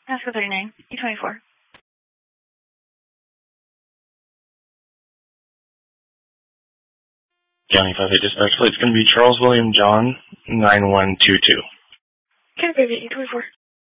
Pasco 39, E24. County 58 Dispatch, it's going to be Charles William John, 9122. County 58, E24.